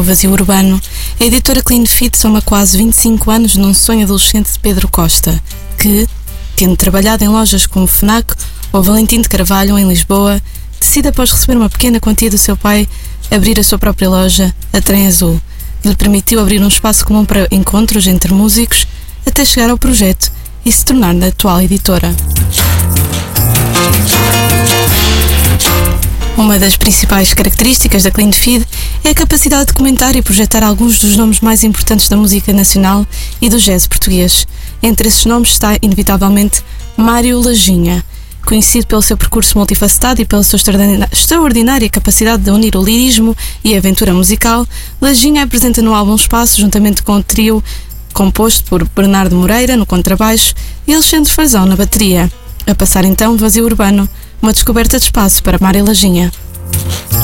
Vazio Urbano, a editora Clean Feed soma quase 25 anos num sonho adolescente de Pedro Costa, que, tendo trabalhado em lojas como Fnac ou Valentim de Carvalho em Lisboa, decide, após receber uma pequena quantia do seu pai, abrir a sua própria loja, a Trem Azul, que lhe permitiu abrir um espaço comum para encontros entre músicos, até chegar ao projeto e se tornar na atual editora. Uma das principais características da Clean Feed é a capacidade de comentar e projetar alguns dos nomes mais importantes da música nacional e do jazz português. Entre esses nomes está, inevitavelmente, Mário Lajinha. Conhecido pelo seu percurso multifacetado e pela sua extraordinária capacidade de unir o lirismo e a aventura musical, Lajinha apresenta no álbum Espaço, juntamente com o trio composto por Bernardo Moreira no contrabaixo e Alexandre Frazão na bateria. A passar então Vazio Urbano, uma descoberta de espaço para Mário Lajinha.